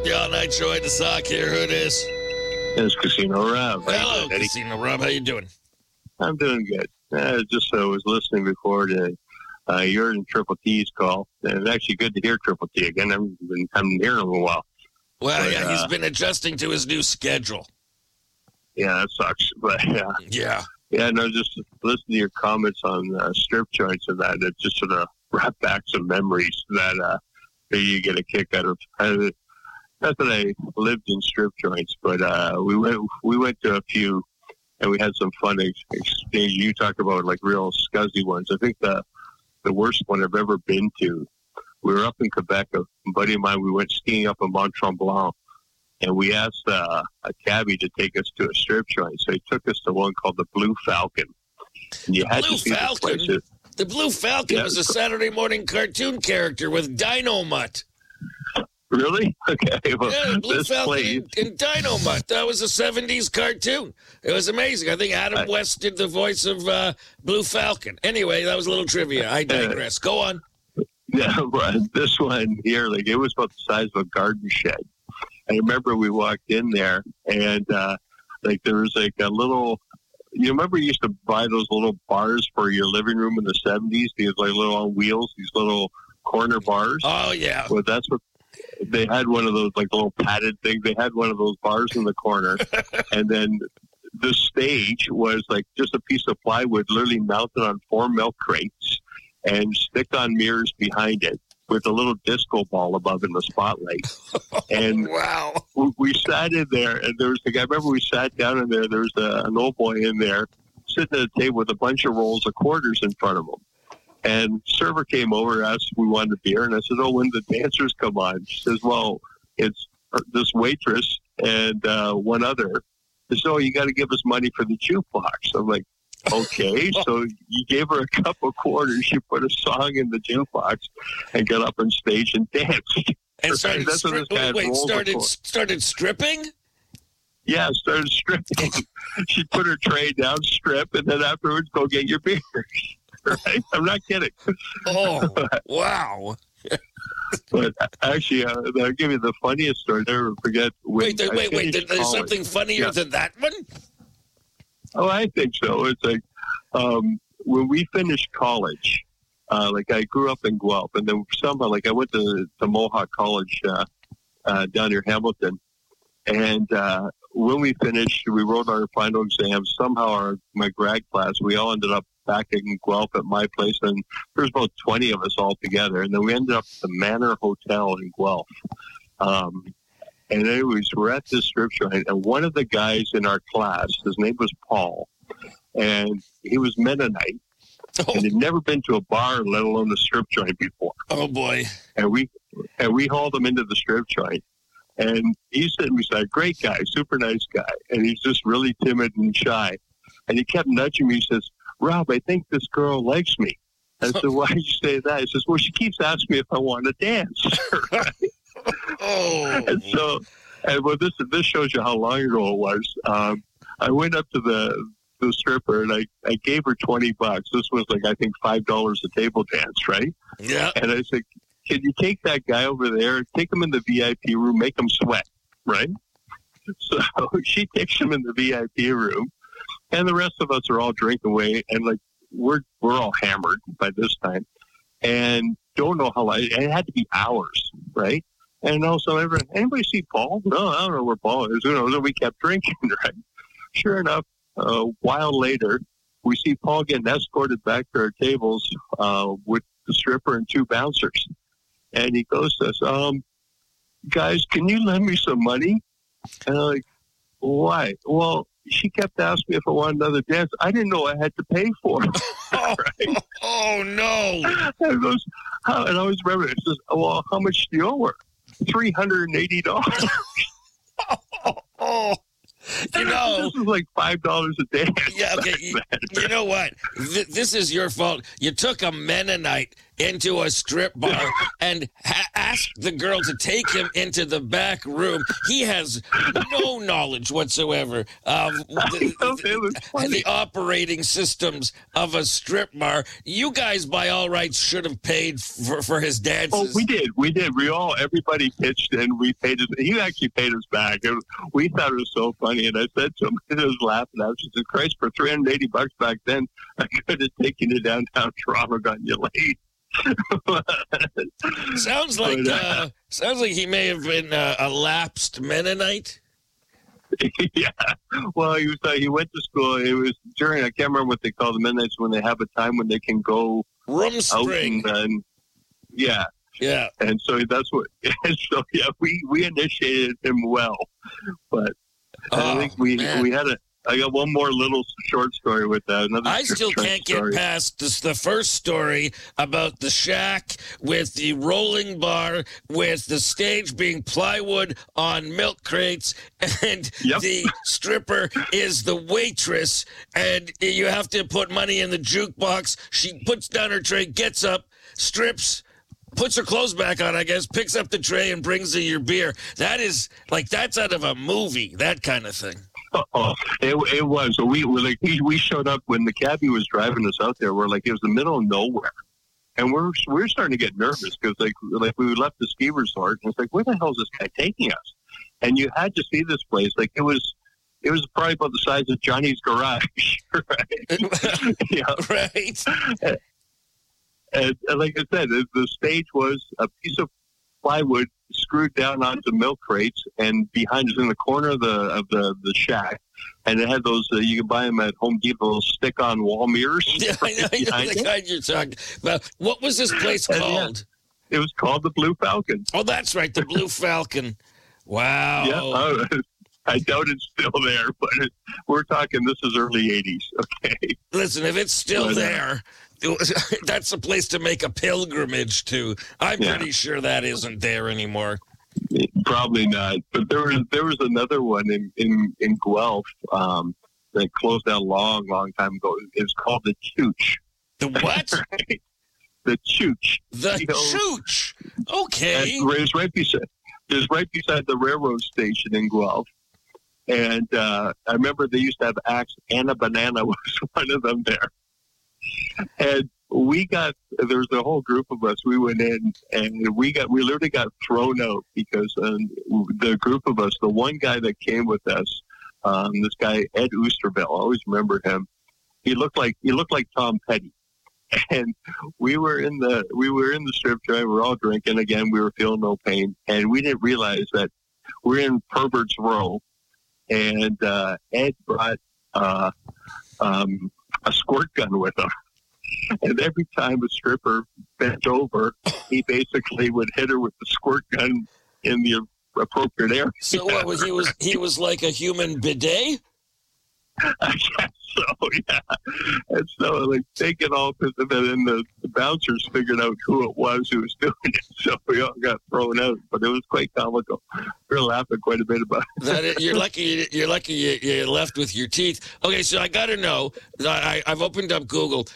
The All Night Show at the Sock here. Who it is? It's Casino Rob. Hello, Casino Rob. How you doing? I'm doing good. Just was listening before to your and Triple T's call. And it's actually good to hear Triple T again. I haven't heard him in a while. Well, But, yeah, he's been adjusting to his new schedule. Yeah, that sucks. But Yeah. yeah, no, just listening to your comments on strip joints and that. It just sort of brought back some memories that you get a kick out of. Not that I lived in strip joints, but we went to a few, and we had some fun exchange. You talk about like real scuzzy ones. I think the worst one I've ever been to, we were up in Quebec. A buddy of mine, we went skiing up in Mont Tremblant, and we asked a cabbie to take us to a strip joint. So he took us to one called the Blue Falcon. And you had to see the place. The Blue Falcon was a Saturday morning cartoon character with Dynamut. Really? Okay. Well, Yeah, Blue this Falcon place, and Dynamut. That was a 70s cartoon. It was amazing. I think Adam West did the voice of Blue Falcon. Anyway, that was a little trivia. I digress. Go on. yeah, but this one here, like it was about the size of a garden shed. I remember we walked in there, and like there was like a little. You remember you used to buy those little bars for your living room in the 70s? These like little on wheels, these little corner bars. Oh yeah. Well, that's what they had. One of those like little padded things. They had one of those bars in the corner, and then the stage was like just a piece of plywood, literally mounted on 4 milk crates, and stick-on mirrors behind it, with a little disco ball above in the spotlight. And wow. we sat in there, and there was the guy. I remember we sat down in there. There was an old boy in there sitting at a table with a bunch of rolls of quarters in front of him. And server came over, asked if we wanted a beer, and I said, "Oh, when the dancers come on?" She says, "Well, it's this waitress and one other." She said, "Oh, you got to give us money for the jukebox." I'm like, okay, so you gave her a cup of quarters, she put a song in the jukebox, and got up on stage and danced. And started started stripping? Yeah, started stripping. She put her tray down, strip, and then afterwards go get your beer. Right? I'm not kidding. Oh, wow. But actually, I'll give you the funniest story. I'll never forget. Wait. There's something funnier than that one? Oh, I think so. It's like when we finished college, like I grew up in Guelph, and then somehow, like I went to Mohawk College down near Hamilton, and when we finished, we wrote our final exams. Somehow, my grad class, we all ended up back in Guelph at my place, and there was about 20 of us all together, and then we ended up at the Manor Hotel in Guelph. And anyways, we're at this strip joint, and one of the guys in our class, his name was Paul, and he was Mennonite, and he'd never been to a bar, let alone a strip joint before. Oh boy! And we hauled him into the strip joint, and he's sitting beside, great guy, super nice guy, and he's just really timid and shy, and he kept nudging me. He says, "Rob, I think this girl likes me." I said, "Why did you say that?" He says, "Well, she keeps asking me if I want to dance." Right? Oh. And so, this shows you how long ago it was. I went up to the stripper, and I gave her $20. This was like, I think, $5 a table dance, right? Yeah. And I said, "Can you take that guy over there, take him in the VIP room, make him sweat," right? So she takes him in the VIP room, and the rest of us are all drinking away, and like we're all hammered by this time, and don't know how long. It had to be hours, right? And also, anybody see Paul? No, I don't know where Paul is. Who knows? And we kept drinking, right? Sure enough, a while later, we see Paul getting escorted back to our tables with the stripper and 2 bouncers. And he goes to us, "Guys, can you lend me some money?" And I'm like, "Why?" "Well, she kept asking me if I wanted another dance. I didn't know I had to pay for it." Right? Oh, no. And he goes, and I always remember it. He says, "Well, how much do you owe her?" $380. Oh, you know, this is like $5 a day. Yeah, okay. You know what? This is your fault. You took a Mennonite into a strip bar and asked the girl to take him into the back room. He has no knowledge whatsoever of the operating systems of a strip bar. You guys, by all rights, should have paid for his dances. Oh, we did. Everybody pitched in. We paid us. He actually paid us back. And we thought it was so funny. And I said to him, I was laughing. I was just, Christ, for $380 back then, I could have taken you downtown Toronto, gotten you laid. Sounds like he may have been a lapsed Mennonite. Yeah. Well, he went to school. It was during, I can't remember what they call the Mennonites when they have a time when they can go room spring. Yeah. Yeah. And so that's what, we initiated him well. But I think we had I got one more little short story with that. I still can't get past the first story about the shack with the rolling bar, with the stage being plywood on milk crates, and the stripper is the waitress, and you have to put money in the jukebox. She puts down her tray, gets up, strips, puts her clothes back on, I guess, picks up the tray and brings you your beer. That is, that's out of a movie, that kind of thing. Oh, it was. We showed up when the cabbie was driving us out there. We're like, it was the middle of nowhere, and we're starting to get nervous because like we left the ski resort, and it's like, where the hell is this guy taking us? And you had to see this place. Like it was probably about the size of Johnny's garage, right? Right. And like I said, the stage was a piece of plywood screwed down onto milk crates, and behind us in the corner of the shack, and it had those you can buy them at Home Depot, stick-on wall mirrors. Yeah, I know the kind you're talking about. What was this place called? It was called the Blue Falcon. Oh, that's right, the Blue Falcon. Wow. Yeah, I doubt it's still there, but we're talking this is early 80s. Okay. Listen, if it's still there, that's a place to make a pilgrimage to. I'm pretty sure that isn't there anymore. Probably not. But there was another one in Guelph that closed down a long time ago. It was called the Chooch. The what? Right? The Chooch. The Chooch. Okay. It's right beside the railroad station in Guelph. And I remember they used to have acts. Anna Banana was one of them there. And there was a whole group of us. We went in and we literally got thrown out because the group of us, the one guy that came with us, this guy, Ed Oosterville, I always remember him. He looked like Tom Petty. And we were in the strip joint. We were all drinking again. We were feeling no pain. And we didn't realize that we're in Pervert's Row. And Ed brought a squirt gun with him. And every time a stripper bent over, he basically would hit her with the squirt gun in the appropriate area. So what was he was like a human bidet? I guess so, yeah. And so, like, taking all this, and then the bouncers figured out who it was who was doing it. So we all got thrown out, but it was quite comical. We were laughing quite a bit about it. You're lucky you left with your teeth. Okay, so I got to know. I've opened up Google.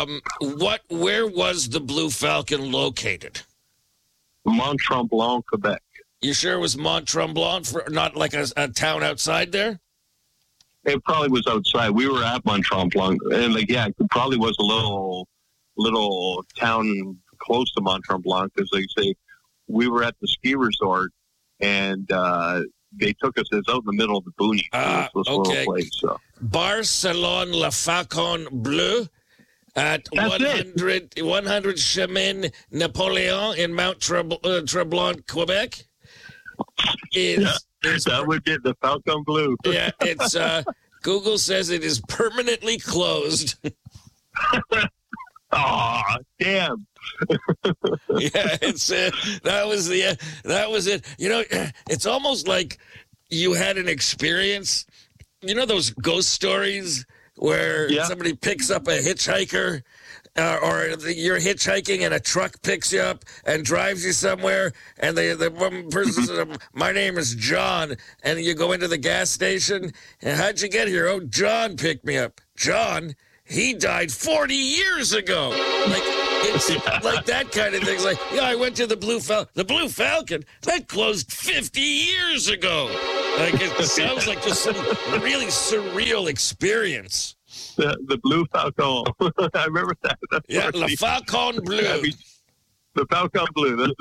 Where was the Blue Falcon located? Mont Tremblant, Quebec. You sure it was Mont Tremblant, not like a town outside there? It probably was outside. We were at Mont Tremblant, and it probably was a little town close to Mont Tremblant, because they say we were at the ski resort, and they took us. It's out in the middle of the boonies. This little place. So. Bar Salon Le Falcon Bleu at 100 Chemin Napoleon in Mont Tremblant, Quebec. That would be the Falcon Blue. Yeah, it's Google says it is permanently closed. Oh, damn. Yeah, it's that was it. You know, it's almost like you had an experience. You know those ghost stories where somebody picks up a hitchhiker, or you're hitchhiking and a truck picks you up and drives you somewhere, and the one person says, "My name is John," and you go into the gas station, and how'd you get here? Oh, John picked me up. John, he died 40 years ago. Like, like that kind of thing. It's like, yeah, I went to the Blue Falcon. The Blue Falcon, that closed 50 years ago. Like, it sounds like just some really surreal experience. The Blue Falcon. I remember that. Yeah, Le Falcon Bleu. The Falcon Blue. This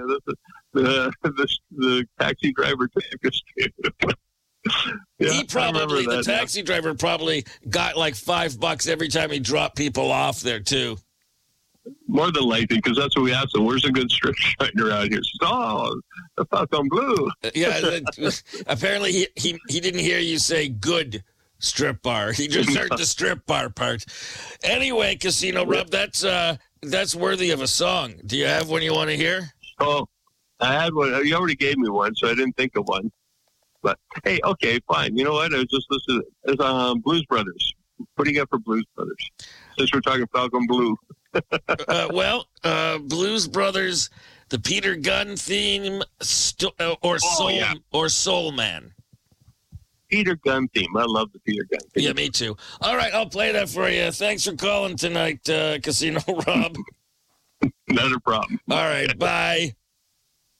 is the taxi driver took us to. Yeah, he probably, the taxi driver probably got like $5 every time he dropped people off there, too. More than likely, because that's what we asked him. Where's a good strip joint around here? He says, oh, the Falcon Blue. Yeah, apparently he didn't hear you say good strip bar. He just heard the strip bar part. Anyway, Casino Rob, that's worthy of a song. Do you have one you want to hear? Oh, I had one. You already gave me one, so I didn't think of one. But, hey, okay, fine. You know what? I was just listening. It's Blues Brothers. What do you got for Blues Brothers? Since we're talking Falcon Blue. Blues Brothers, the Peter Gunn theme, or Soul Man. Peter Gunn theme. I love the Peter Gunn theme. Yeah, me too. All right, I'll play that for you. Thanks for calling tonight, Casino Rob. Not a problem. All right, bye.